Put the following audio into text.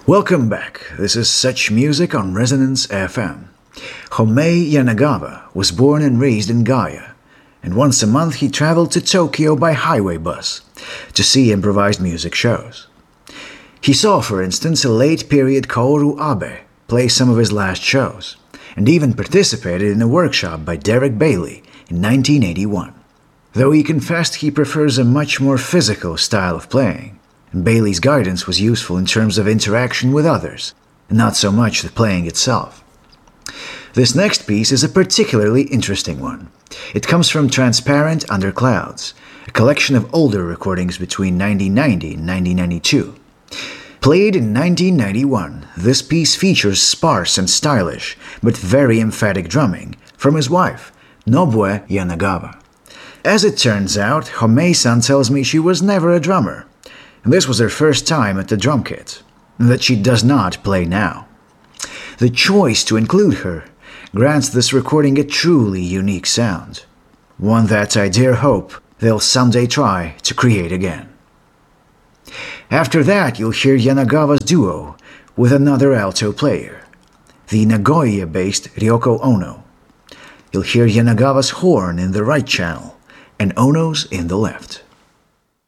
Welcome back. This is Such Music on Resonance FM. Homei Yanagawa was born and raised in Gaia, and once a month he traveled to Tokyo by highway bus to see improvised music shows. He saw, for instance, a late-period Kaoru Abe play some of his last shows, and even participated in a workshop by Derek Bailey in 1981. Though he confessed he prefers a much more physical style of playing, and Bailey's guidance was useful in terms of interaction with others, and not so much the playing itself. This next piece is a particularly interesting one. It comes from Transparent Under Clouds, a collection of older recordings between 1990 and 1992. Played in 1991, this piece features sparse and stylish, but very emphatic drumming from his wife, Nobue Yanagawa. As it turns out, Homei-san tells me she was never a drummer, and this was her first time at the drum kit, and that she does not play now. The choice to include her grants this recording a truly unique sound, one that I dare hope they'll someday try to create again. After that, you'll hear Yanagawa's duo with another alto player, the Nagoya-based Ryoko Ono. You'll hear Yanagawa's horn in the right channel and Ono's in the left.